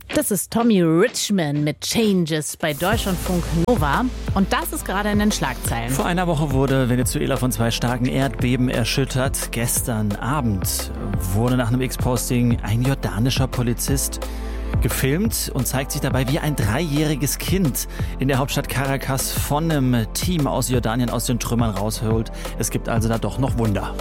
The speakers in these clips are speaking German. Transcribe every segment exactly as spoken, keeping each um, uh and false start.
Das ist Tommy Richman mit Changes bei Deutschlandfunk Nova. Und das ist gerade in den Schlagzeilen. Vor einer Woche wurde Venezuela von zwei starken Erdbeben erschüttert. Gestern Abend wurde nach einem X-Posting ein jordanischer Polizist gefilmt und zeigt sich dabei wie ein dreijähriges Kind in der Hauptstadt Caracas von einem Team aus Jordanien aus den Trümmern rausholt. Es gibt also da doch noch Wunder.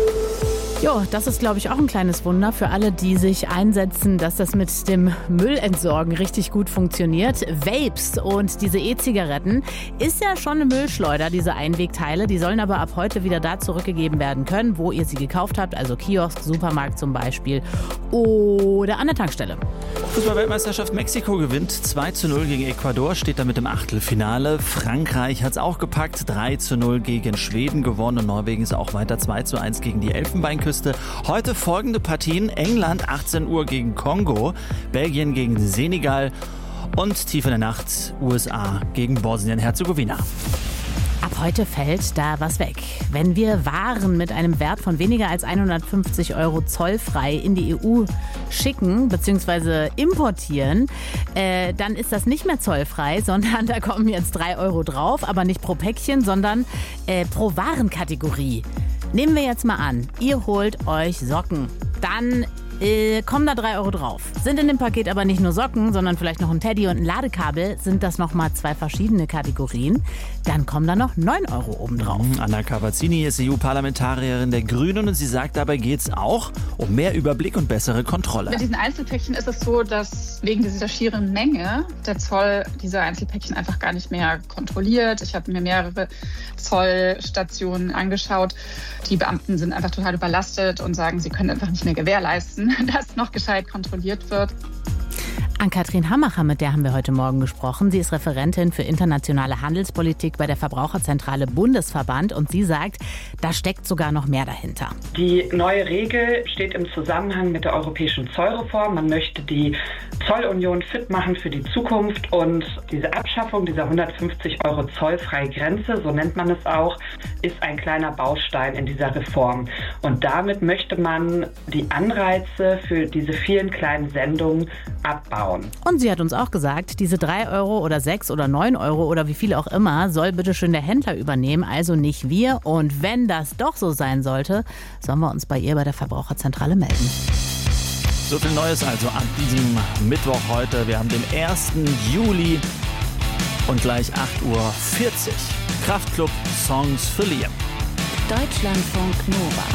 Jo, das ist, glaube ich, auch ein kleines Wunder für alle, die sich einsetzen, dass das mit dem Müllentsorgen richtig gut funktioniert. Vapes und diese E-Zigaretten ist ja schon eine Müllschleuder, diese Einwegteile. Die sollen aber ab heute wieder da zurückgegeben werden können, wo ihr sie gekauft habt. Also Kiosk, Supermarkt zum Beispiel oder an der Tankstelle. Fußball-Weltmeisterschaft Mexiko gewinnt zwei zu null gegen Ecuador, steht damit im Achtelfinale. Frankreich hat es auch gepackt, drei zu null gegen Schweden gewonnen und Norwegen ist auch weiter zwei zu eins gegen die Elfenbeinküste. Heute folgende Partien: England achtzehn Uhr gegen Kongo, Belgien gegen Senegal und tief in der Nacht U S A gegen Bosnien-Herzegowina. Ab heute fällt da was weg. Wenn wir Waren mit einem Wert von weniger als hundertfünfzig Euro zollfrei in die E U schicken bzw. importieren, äh, dann ist das nicht mehr zollfrei, sondern da kommen jetzt drei Euro drauf, aber nicht pro Päckchen, sondern äh, pro Warenkategorie. Nehmen wir jetzt mal an, ihr holt euch Socken, dann äh, kommen da drei Euro drauf. Sind in dem Paket aber nicht nur Socken, sondern vielleicht noch ein Teddy und ein Ladekabel, sind das nochmal zwei verschiedene Kategorien. Dann kommen da noch neun Euro obendrauf. Anna Cavazzini ist E U-Parlamentarierin der Grünen und sie sagt, dabei geht es auch um mehr Überblick und bessere Kontrolle. Mit diesen Einzelpäckchen ist es so, dass wegen dieser schieren Menge der Zoll diese Einzelpäckchen einfach gar nicht mehr kontrolliert. Ich habe mir mehrere Zollstationen angeschaut. Die Beamten sind einfach total überlastet und sagen, sie können einfach nicht mehr gewährleisten, dass noch gescheit kontrolliert wird. Ann-Kathrin Hammacher, mit der haben wir heute Morgen gesprochen. Sie ist Referentin für internationale Handelspolitik bei der Verbraucherzentrale Bundesverband und sie sagt, da steckt sogar noch mehr dahinter. Die neue Regel steht im Zusammenhang mit der europäischen Zollreform. Man möchte die Zollunion fit machen für die Zukunft und diese Abschaffung dieser hundertfünfzig Euro zollfreie Grenze, so nennt man es auch, ist ein kleiner Baustein in dieser Reform. Und damit möchte man die Anreize für diese vielen kleinen Sendungen abbauen. Und sie hat uns auch gesagt, diese drei Euro oder sechs oder neun Euro oder wie viel auch immer soll bitte schön der Händler übernehmen, also nicht wir. Und wenn das doch so sein sollte, sollen wir uns bei ihr bei der Verbraucherzentrale melden. So viel Neues also an diesem Mittwoch heute. Wir haben den ersten Juli und gleich acht Uhr vierzig. Kraftklub Songs für Liam. Deutschlandfunk Nova.